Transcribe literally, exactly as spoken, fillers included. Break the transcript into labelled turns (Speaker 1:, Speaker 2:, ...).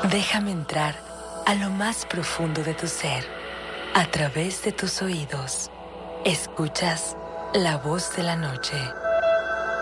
Speaker 1: Déjame entrar a lo más profundo de tu ser. A través de tus oídos, escuchas la voz de la noche.